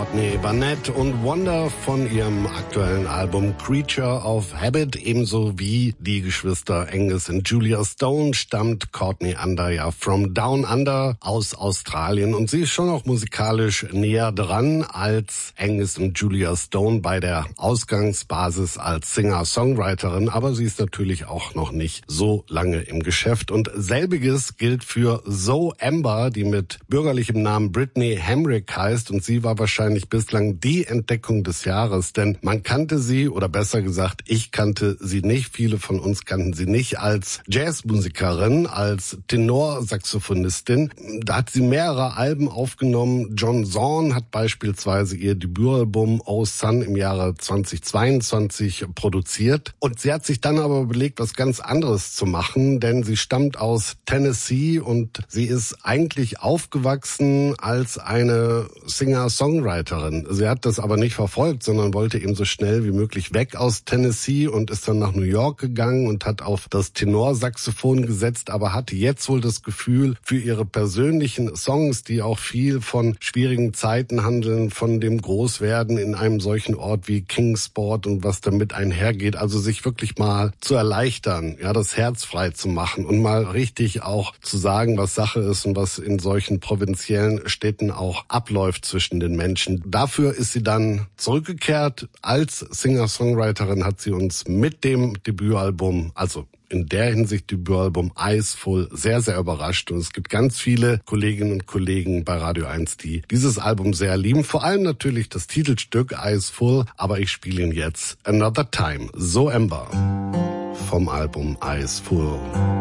Courtney Barnett und Wonder von ihrem aktuellen Album Creature of Habit, ebenso wie die Geschwister Angus und Julia Stone, stammt Courtney Under ja from Down Under aus Australien und sie ist schon auch musikalisch näher dran als Angus und Julia Stone bei der Ausgangsbasis als Singer-Songwriterin, aber sie ist natürlich auch noch nicht so lange im Geschäft und selbiges gilt für Zoe Amber, die mit bürgerlichem Namen Brittany Hamrick heißt und sie war wahrscheinlich bislang die Entdeckung des Jahres, denn man kannte sie, oder besser gesagt, ich kannte sie nicht, viele von uns kannten sie nicht als Jazzmusikerin, als Tenorsaxophonistin. Da hat sie mehrere Alben aufgenommen. John Zorn hat beispielsweise ihr Debütalbum Oh Sun im Jahre 2022 produziert und sie hat sich dann aber überlegt, was ganz anderes zu machen, denn sie stammt aus Tennessee und sie ist eigentlich aufgewachsen als eine Singer-Songwriterin. Sie hat das aber nicht verfolgt, sondern wollte eben so schnell wie möglich weg aus Tennessee und ist dann nach New York gegangen und hat auf das Tenorsaxophon gesetzt, aber hatte jetzt wohl das Gefühl, für ihre persönlichen Songs, die auch viel von schwierigen Zeiten handeln, von dem Großwerden in einem solchen Ort wie Kingsport und was damit einhergeht, also sich wirklich mal zu erleichtern, ja, das Herz frei zu machen und mal richtig auch zu sagen, was Sache ist und was in solchen provinziellen Städten auch abläuft zwischen den Menschen. Dafür ist sie dann zurückgekehrt. Als Singer-Songwriterin hat sie uns mit dem Debütalbum, also in der Hinsicht Debütalbum Eyes Full, sehr, sehr überrascht. Und es gibt ganz viele Kolleginnen und Kollegen bei Radio 1, die dieses Album sehr lieben. Vor allem natürlich das Titelstück Eyes Full, aber ich spiele ihn jetzt Another Time. Zoe Amber vom Album Eyes Full.